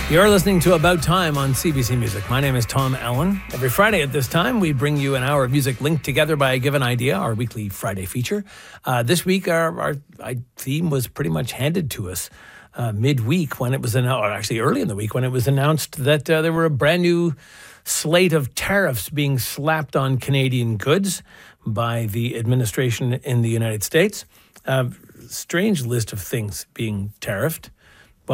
You're listening to About Time on CBC Music. My name is Tom Allen. Every Friday at this time, we bring you an hour of music linked together by a given idea, our weekly Friday feature. This week, our theme was pretty much handed to us midweek when it was announced, or actually early in the week when it was announced that there were a brand new slate of tariffs being slapped on Canadian goods by the administration in the United States. Strange list of things being tariffed.